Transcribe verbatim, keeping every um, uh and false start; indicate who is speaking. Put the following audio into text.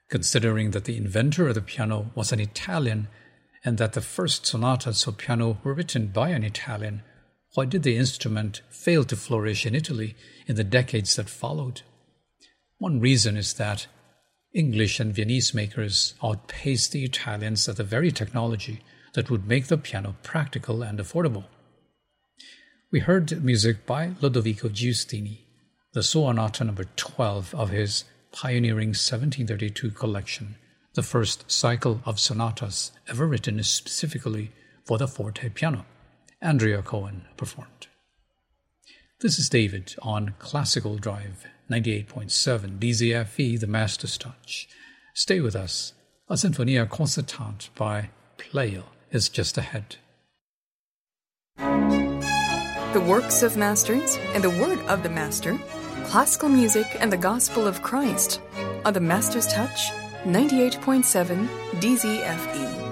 Speaker 1: Considering that the inventor of the piano was an Italian and that the first sonatas for piano were written by an Italian, why did the instrument fail to flourish in Italy in the decades that followed? One reason is that English and Viennese makers outpaced the Italians at the very technology that would make the piano practical and affordable. We heard music by Lodovico Giustini, the Sonata number twelve of his pioneering seventeen thirty-two collection, the first cycle of sonatas ever written specifically for the forte piano. Andrea Cohen performed. This is David on Classical Drive, ninety-eight point seven D Z F E, The Master's Touch. Stay with us. A Sinfonia Concertante by Pleyel is just ahead.
Speaker 2: The works of masters and the word of the master, classical music and the gospel of Christ on The Master's Touch, ninety-eight point seven D Z F E.